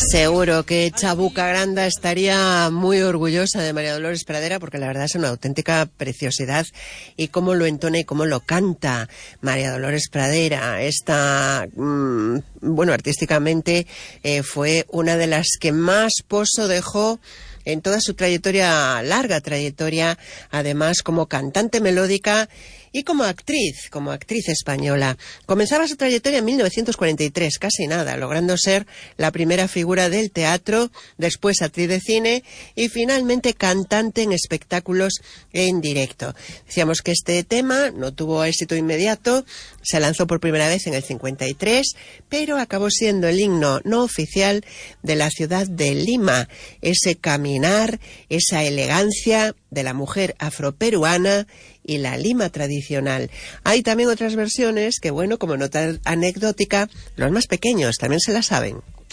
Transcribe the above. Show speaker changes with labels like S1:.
S1: Seguro que Chabuca Granda estaría muy orgullosa de María Dolores Pradera, porque la verdad es una auténtica preciosidad, y cómo lo entona y cómo lo canta María Dolores Pradera. Esta, bueno, artísticamente fue una de las que más pozo dejó en toda su trayectoria, larga trayectoria, además como cantante melódica y como actriz española. Comenzaba su trayectoria en 1943, casi nada, logrando ser la primera figura del teatro, después actriz de cine y finalmente cantante en espectáculos en directo. Decíamos que este tema no tuvo éxito inmediato, se lanzó por primera vez en el 53, pero acabó siendo el himno no oficial de la ciudad de Lima. Ese caminar, esa elegancia de la mujer afroperuana y la Lima tradicional. Hay también otras versiones que, bueno, como nota anecdótica, los más pequeños también se la saben.